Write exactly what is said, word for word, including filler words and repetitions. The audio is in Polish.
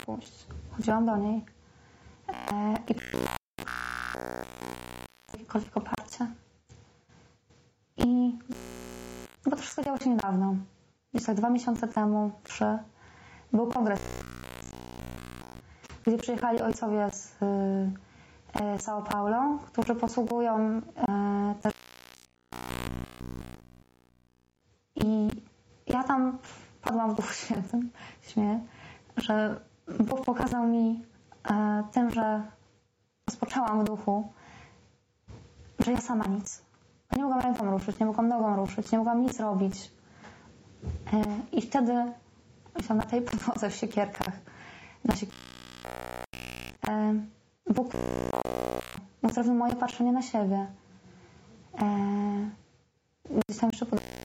pójść. Chodziłam do niej e, i jakiekolwiek oparcie. I bo to wszystko działo się niedawno. Gdzieś tak dwa miesiące temu, trzy, był kongres, gdzie przyjechali ojcowie z e, São Paulo, którzy posługują e, też. I ja tam padłam w Duchu Świętym, śmieję, że Bóg pokazał mi e, tym, że rozpoczęłam w duchu, że ja sama nic. Nie mogłam ręką ruszyć, nie mogłam nogą ruszyć, nie mogłam nic robić. E, I wtedy myślałam na tej podłodze w siekierkach. Na siek... e, Bóg uzdrowił moje patrzenie na siebie. E, gdzieś tam jeszcze pod...